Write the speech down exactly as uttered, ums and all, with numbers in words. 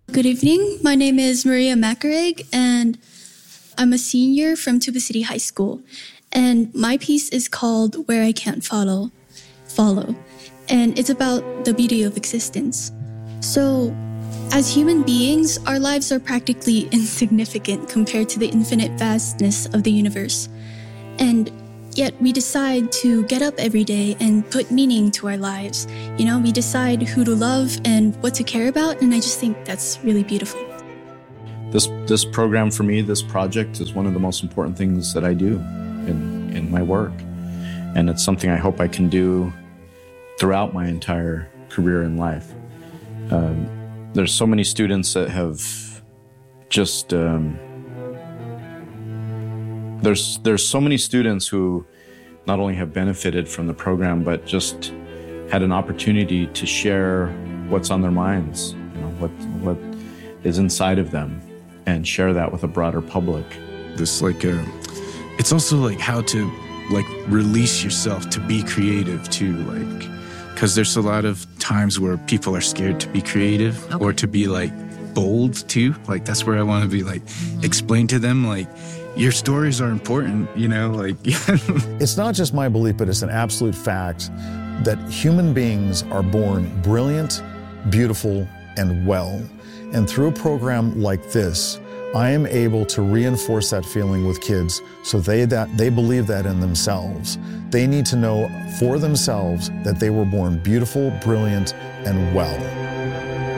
Good evening. My name is Maria Macarig, and I'm a senior from Tuba City High School. And my piece is called Where I Can't Follow, Follow. And it's about the beauty of existence. So, as human beings, our lives are practically insignificant compared to the infinite vastness of the universe. And yet we decide to get up every day and put meaning to our lives. You know, we decide who to love and what to care about, and I just think that's really beautiful. This this program for me, this project, is one of the most important things that I do in, in my work. And it's something I hope I can do throughout my entire career in life. Um, there's so many students that have just... Um, There's there's so many students who not only have benefited from the program, but just had an opportunity to share what's on their minds, you know, what what is inside of them, and share that with a broader public. This like uh, it's also like how to like release yourself to be creative too, like because there's a lot of times where people are scared to be creative okay. or to be like bold too. Like that's where I want to be like explain to them like. Your stories are important, you know, like... It's not just my belief, but it's an absolute fact that human beings are born brilliant, beautiful, and well. And through a program like this, I am able to reinforce that feeling with kids so they, that, they believe that in themselves. They need to know for themselves that they were born beautiful, brilliant, and well.